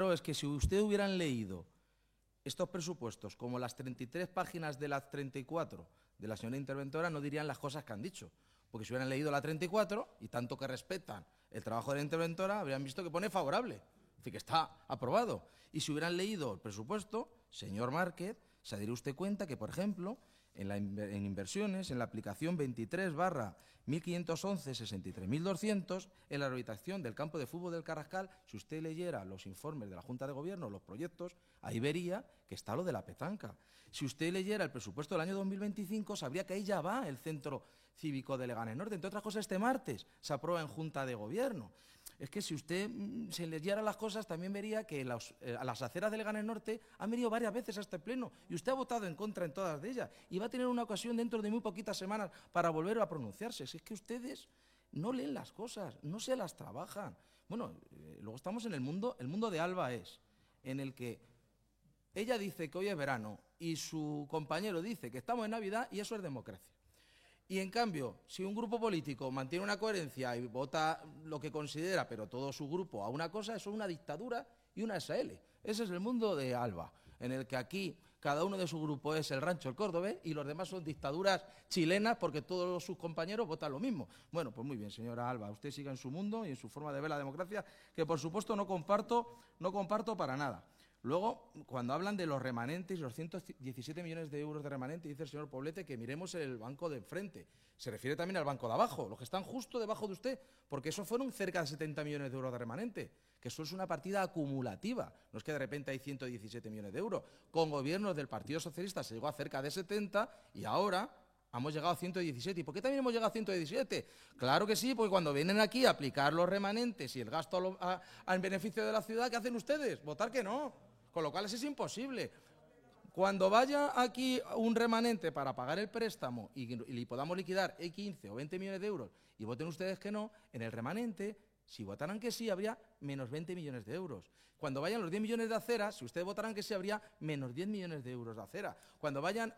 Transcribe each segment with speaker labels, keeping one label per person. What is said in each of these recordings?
Speaker 1: claro es que si ustedes hubieran leído estos presupuestos como las 33 páginas de las 34 de la señora interventora, no dirían las cosas que han dicho. Porque si hubieran leído la 34, y tanto que respetan el trabajo de la interventora, habrían visto que pone favorable, es decir, que está aprobado. Y si hubieran leído el presupuesto, señor Márquez, se daría usted cuenta que, por ejemplo, en inversiones, en la aplicación 23/1511-63.200, en la rehabilitación del campo de fútbol del Carrascal, si usted leyera los informes de la Junta de Gobierno, los proyectos, ahí vería que está lo de la petanca. Si usted leyera el presupuesto del año 2025, sabría que ahí ya va el Centro Cívico de Leganés Norte. Entre otras cosas, este martes se aprueba en Junta de Gobierno. Es que si usted se leyera las cosas, también vería que a las aceras de Leganés Norte han venido varias veces a este pleno y usted ha votado en contra en todas de ellas y va a tener una ocasión dentro de muy poquitas semanas para volver a pronunciarse. Si es que ustedes no leen las cosas, no se las trabajan. Bueno, luego estamos en el mundo de Alba es, en el que ella dice que hoy es verano y su compañero dice que estamos en Navidad y eso es democracia. Y, en cambio, si un grupo político mantiene una coherencia y vota lo que considera, pero todo su grupo a una cosa, eso es una dictadura y una SL. Ese es el mundo de Alba, en el que aquí cada uno de su grupo es el Rancho El Córdobés y los demás son dictaduras chilenas porque todos sus compañeros votan lo mismo. Bueno, pues muy bien, señora Alba, usted siga en su mundo y en su forma de ver la democracia, que por supuesto no comparto para nada. Luego, cuando hablan de los remanentes y los 117 millones de euros de remanente, dice el señor Poblete que miremos el banco de enfrente. Se refiere también al banco de abajo, los que están justo debajo de usted, porque eso fueron cerca de 70 millones de euros de remanente, que eso es una partida acumulativa. No es que de repente hay 117 millones de euros. Con gobiernos del Partido Socialista se llegó a cerca de 70 y ahora hemos llegado a 117. ¿Y por qué también hemos llegado a 117? Claro que sí, porque cuando vienen aquí a aplicar los remanentes y el gasto en beneficio de la ciudad, ¿qué hacen ustedes? Votar que no. Con lo cual eso es imposible. Cuando vaya aquí un remanente para pagar el préstamo y podamos liquidar 15 o 20 millones de euros y voten ustedes que no, en el remanente, si votaran que sí, habría menos 20 millones de euros. Cuando vayan los 10 millones de aceras, si ustedes votaran que sí, habría menos 10 millones de euros de acera. Cuando vayan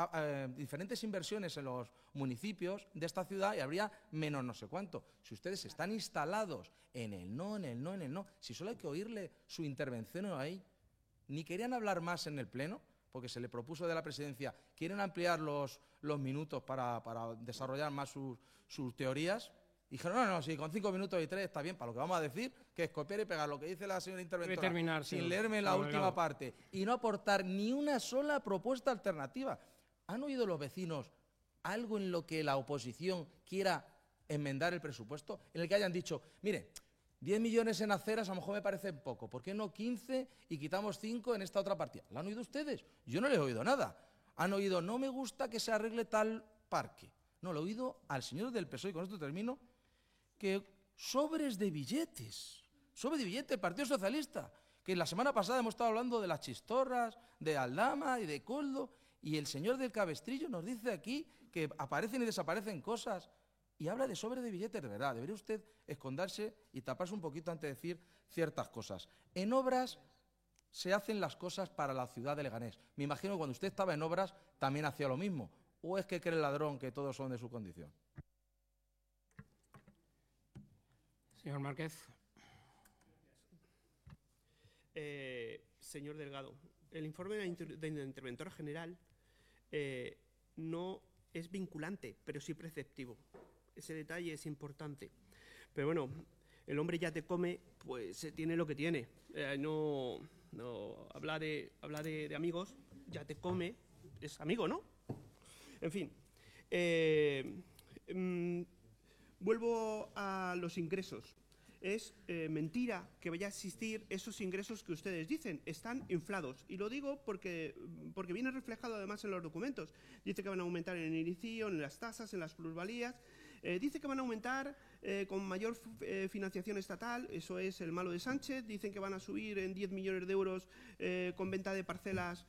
Speaker 1: a diferentes inversiones en los municipios de esta ciudad, y habría menos no sé cuánto. Si ustedes están instalados en el no, en el no, en el no, si solo hay que oírle su intervención ahí, ni querían hablar más en el Pleno, porque se le propuso de la presidencia, quieren ampliar los minutos para desarrollar más sus teorías. Y dijeron, no, si con 5 minutos y 3 está bien, para lo que vamos a decir, que es copiar y pegar lo que dice la señora interventora, sin leerme la última parte, y no aportar ni una sola propuesta alternativa. ¿Han oído los vecinos algo en lo que la oposición quiera enmendar el presupuesto? En el que hayan dicho, mire, 10 millones en aceras a lo mejor me parece poco. ¿Por qué no 15 y quitamos 5 en esta otra partida? ¿Lo han oído ustedes? Yo no les he oído nada. Han oído, no me gusta que se arregle tal parque. No, lo he oído al señor del PSOE, y con esto termino, que sobres de billetes del Partido Socialista, que la semana pasada hemos estado hablando de las chistorras, de Aldama y de Coldo, y el señor del Cabestrillo nos dice aquí que aparecen y desaparecen cosas. Y habla de sobre de billetes, de verdad. Debería usted esconderse y taparse un poquito antes de decir ciertas cosas. En obras se hacen las cosas para la ciudad de Leganés. Me imagino que cuando usted estaba en obras también hacía lo mismo. ¿O es que cree el ladrón que todos son de su condición?
Speaker 2: Señor Márquez.
Speaker 3: Señor Delgado, el informe de la interventora general no es vinculante, pero sí preceptivo. Ese detalle es importante. Pero bueno, el hombre ya te come, pues tiene lo que tiene. No habla de amigos, ya te come, es amigo, ¿no? En fin. Vuelvo a los ingresos. Es mentira que vaya a existir esos ingresos que ustedes dicen. Están inflados. Y lo digo porque viene reflejado además en los documentos. Dice que van a aumentar en el inicio, en las tasas, en las plusvalías. Dice que van a aumentar con mayor financiación estatal, eso es el malo de Sánchez. Dicen que van a subir en 10 millones de euros con venta de parcelas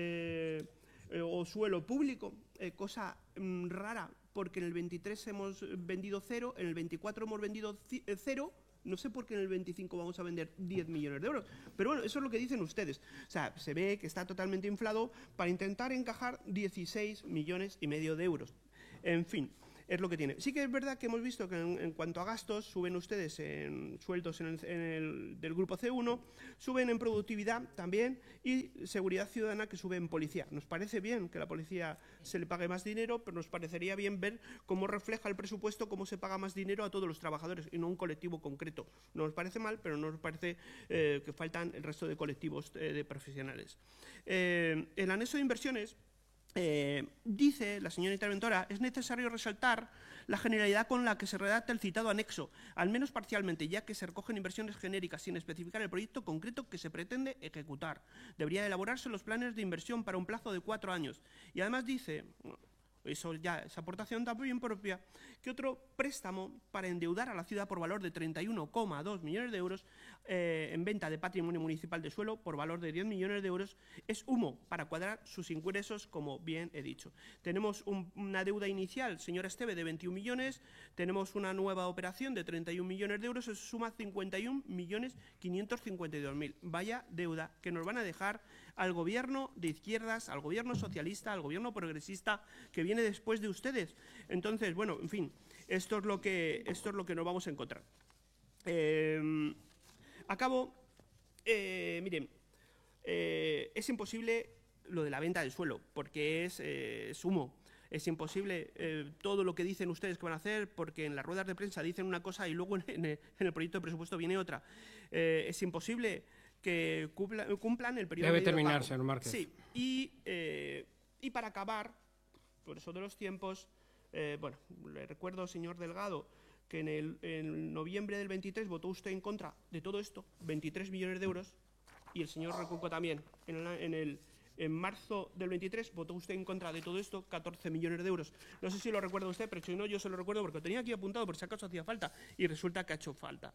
Speaker 3: o suelo público, cosa rara, porque en el 23 hemos vendido 0, en el 24 hemos vendido 0, no sé por qué en el 25 vamos a vender 10 millones de euros. Pero bueno, eso es lo que dicen ustedes. O sea, se ve que está totalmente inflado para intentar encajar 16 millones y medio de euros. En fin. es lo que tiene. Sí que es verdad que hemos visto que en cuanto a gastos, suben ustedes en sueldos del grupo C1, suben en productividad también y seguridad ciudadana, que sube en policía. Nos parece bien que a la policía se le pague más dinero, pero nos parecería bien ver cómo refleja el presupuesto, cómo se paga más dinero a todos los trabajadores y no a un colectivo concreto. No nos parece mal, pero no nos parece que faltan el resto de colectivos de profesionales. El anexo de inversiones, dice la señora interventora, es necesario resaltar la generalidad con la que se redacta el citado anexo, al menos parcialmente, ya que se recogen inversiones genéricas sin especificar el proyecto concreto que se pretende ejecutar. Debería elaborarse los planes de inversión para un plazo de 4 años. Y además dice, eso ya es aportación también propia, que otro préstamo para endeudar a la ciudad por valor de 31,2 millones de euros en venta de patrimonio municipal de suelo por valor de 10 millones de euros es humo para cuadrar sus ingresos, como bien he dicho. Tenemos una deuda inicial, señora Esteve, de 21 millones, tenemos una nueva operación de 31 millones de euros, eso suma 51.552.000. Vaya deuda que nos van a dejar al gobierno de izquierdas, al gobierno socialista, al gobierno progresista que viene después de ustedes. Entonces, bueno, en fin, esto es lo que nos vamos a encontrar. Acabo, miren, es imposible lo de la venta del suelo, porque es humo. Es imposible todo lo que dicen ustedes que van a hacer, porque en las ruedas de prensa dicen una cosa y luego en el proyecto de presupuesto viene otra. Es imposible que cumplan el periodo.
Speaker 2: Debe terminar, señor Márquez.
Speaker 3: Sí, y para acabar, por eso de los tiempos, bueno, le recuerdo, señor Delgado, que en noviembre del 23 votó usted en contra de todo esto, 23 millones de euros, y el señor Recuenco también. En marzo del 23 votó usted en contra de todo esto, 14 millones de euros. No sé si lo recuerda usted, pero si no, yo se lo recuerdo porque lo tenía aquí apuntado por si acaso hacía falta, y resulta que ha hecho falta.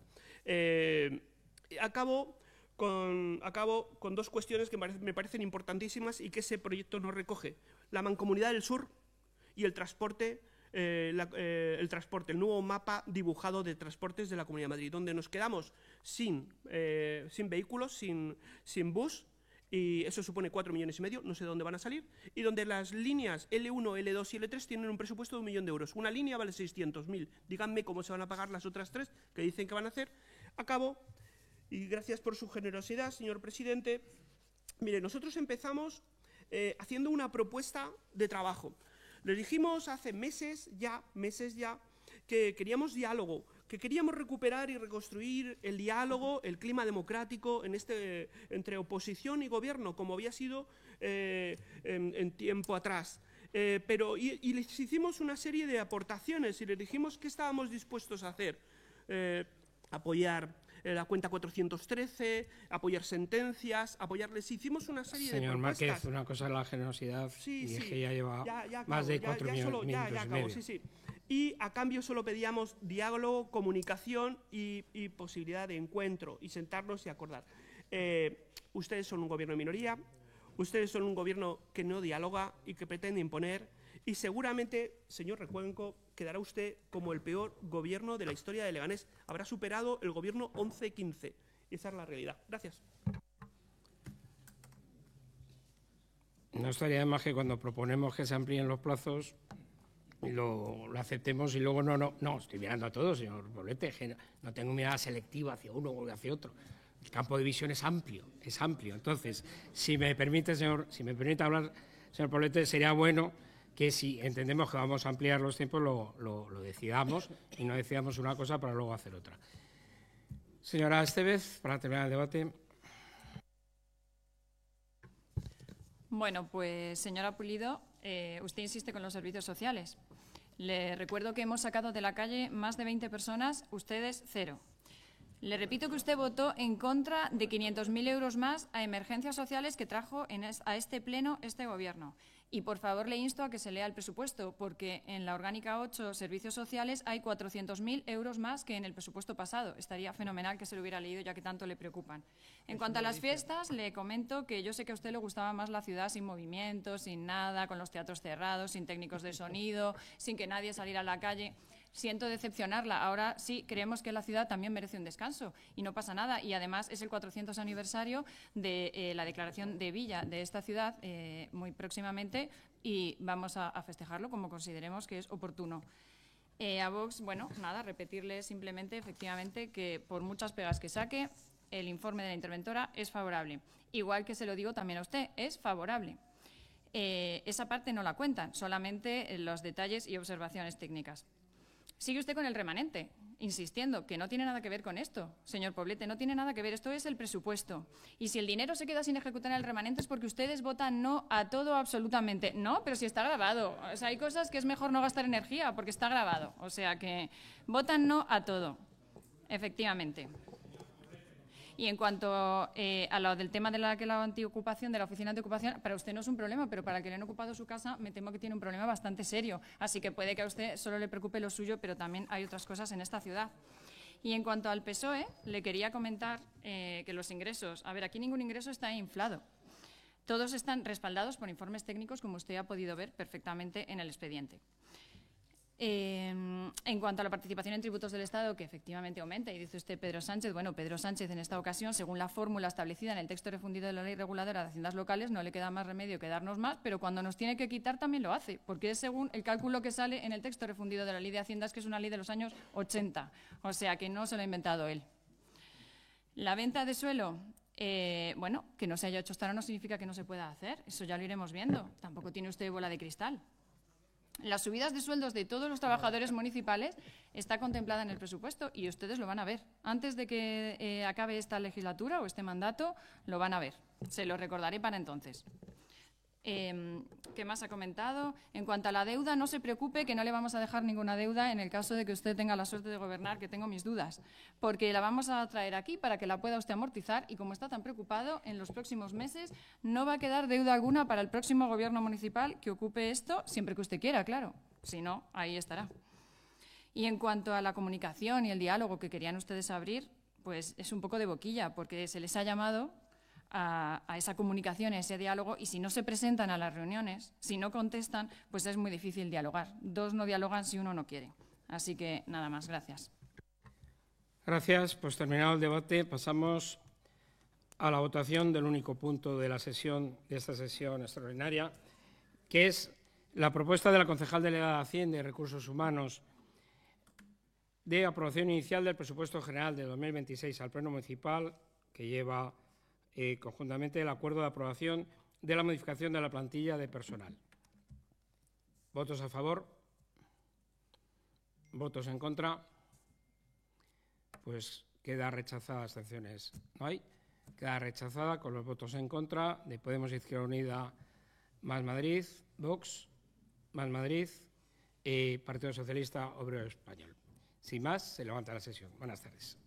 Speaker 3: Acabo con dos cuestiones que me parecen importantísimas y que ese proyecto no recoge. La Mancomunidad del Sur y el transporte, el nuevo mapa dibujado de transportes de la Comunidad de Madrid, donde nos quedamos sin vehículos, sin bus, y eso supone 4,5 millones, no sé de dónde van a salir, y donde las líneas L1, L2 y L3 tienen un presupuesto de 1 millón de euros. Una línea vale 600.000. Díganme cómo se van a pagar las otras 3 que dicen que van a hacer. Acabo, y gracias por su generosidad, señor presidente. Mire, nosotros empezamos haciendo una propuesta de trabajo. Les dijimos hace meses ya, que queríamos diálogo, que queríamos recuperar y reconstruir el diálogo, el clima democrático entre oposición y gobierno, como había sido en tiempo atrás. Y les hicimos una serie de aportaciones y les dijimos qué estábamos dispuestos a hacer. Apoyar la cuenta 413, apoyar sentencias, apoyarles. Hicimos una serie de propuestas.
Speaker 2: Señor Márquez, una cosa es la generosidad,
Speaker 3: sí,
Speaker 2: y es
Speaker 3: sí,
Speaker 2: que ya lleva más de 4 minutos y medio.
Speaker 3: Sí. Y a cambio solo pedíamos diálogo, comunicación y posibilidad de encuentro y sentarnos y acordar. Ustedes son un gobierno de minoría, ustedes son un gobierno que no dialoga y que pretende imponer, y seguramente, señor Recuenco, quedará usted como el peor gobierno de la historia de Leganés. Habrá superado el gobierno 11-15. Esa es la realidad. Gracias.
Speaker 2: No estaría de más que cuando proponemos que se amplíen los plazos lo aceptemos y luego no, estoy mirando a todos, señor Poblete, no tengo mirada selectiva hacia uno o hacia otro. El campo de visión es amplio. Entonces, si me permite hablar, señor Poblete, sería bueno que si entendemos que vamos a ampliar los tiempos lo decidamos y no decidamos una cosa para luego hacer otra. Señora Estevez, para terminar el debate.
Speaker 4: Bueno, pues señora Pulido, usted insiste con los servicios sociales. Le recuerdo que hemos sacado de la calle más de 20 personas, ustedes 0. Le repito que usted votó en contra de 500.000 euros más a emergencias sociales que trajo a este pleno este gobierno. Y por favor le insto a que se lea el presupuesto, porque en la orgánica 8 servicios sociales hay 400.000 euros más que en el presupuesto pasado. Estaría fenomenal que se lo hubiera leído, ya que tanto le preocupan. En cuanto a las fiestas, le comento que yo sé que a usted le gustaba más la ciudad sin movimiento, sin nada, con los teatros cerrados, sin técnicos de sonido, sin que nadie saliera a la calle. Siento decepcionarla. Ahora sí creemos que la ciudad también merece un descanso y no pasa nada. Y además es el 400 aniversario de la declaración de Villa de esta ciudad muy próximamente y vamos a festejarlo como consideremos que es oportuno. A Vox, bueno, nada, repetirle simplemente, efectivamente, que por muchas pegas que saque, el informe de la interventora es favorable. Igual que se lo digo también a usted, es favorable. Esa parte no la cuentan, solamente los detalles y observaciones técnicas. Sigue usted con el remanente, insistiendo que no tiene nada que ver con esto, señor Poblete, no tiene nada que ver, esto es el presupuesto. Y si el dinero se queda sin ejecutar en el remanente es porque ustedes votan no a todo absolutamente. No, pero si está grabado. O sea, hay cosas que es mejor no gastar energía porque está grabado. O sea, que votan no a todo, efectivamente. Y en cuanto a lo del tema de la antiocupación, de la oficina de ocupación, para usted no es un problema, pero para el que le han ocupado su casa me temo que tiene un problema bastante serio. Así que puede que a usted solo le preocupe lo suyo, pero también hay otras cosas en esta ciudad. Y en cuanto al PSOE, le quería comentar que los ingresos, a ver, aquí ningún ingreso está inflado. Todos están respaldados por informes técnicos, como usted ha podido ver perfectamente en el expediente. En cuanto a la participación en tributos del Estado, que efectivamente aumenta, y dice usted Pedro Sánchez, bueno, Pedro Sánchez en esta ocasión, según la fórmula establecida en el texto refundido de la Ley Reguladora de Haciendas Locales, no le queda más remedio que darnos más, pero cuando nos tiene que quitar también lo hace, porque es según el cálculo que sale en el texto refundido de la Ley de Haciendas, que es una ley de los años 80, o sea que no se lo ha inventado él. La venta de suelo, bueno, que no se haya hecho hasta ahora no significa que no se pueda hacer, eso ya lo iremos viendo, tampoco tiene usted bola de cristal. Las subidas de sueldos de todos los trabajadores municipales está contemplada en el presupuesto y ustedes lo van a ver. Antes de que acabe esta legislatura o este mandato, lo van a ver. Se lo recordaré para entonces. ¿Qué más ha comentado? En cuanto a la deuda, no se preocupe que no le vamos a dejar ninguna deuda en el caso de que usted tenga la suerte de gobernar, que tengo mis dudas, porque la vamos a traer aquí para que la pueda usted amortizar y como está tan preocupado, en los próximos meses no va a quedar deuda alguna para el próximo gobierno municipal que ocupe esto, siempre que usted quiera, claro. Si no, ahí estará. Y en cuanto a la comunicación y el diálogo que querían ustedes abrir, pues es un poco de boquilla, porque se les ha llamado a esa comunicación, a ese diálogo, y si no se presentan a las reuniones, si no contestan, pues es muy difícil dialogar. Dos no dialogan si uno no quiere. Así que nada más, gracias.
Speaker 2: Gracias. Pues terminado el debate, pasamos a la votación del único punto de la sesión, de esta sesión extraordinaria, que es la propuesta de la concejal delegada de Hacienda y Recursos Humanos de aprobación inicial del presupuesto general de 2026 al Pleno Municipal, que lleva conjuntamente el acuerdo de aprobación de la modificación de la plantilla de personal. ¿Votos a favor? ¿Votos en contra? Pues queda rechazada. Abstenciones no hay. Queda rechazada con los votos en contra de Podemos, Izquierda Unida, Más Madrid, Vox, Más Madrid y Partido Socialista Obrero Español. Sin más, se levanta la sesión. Buenas tardes.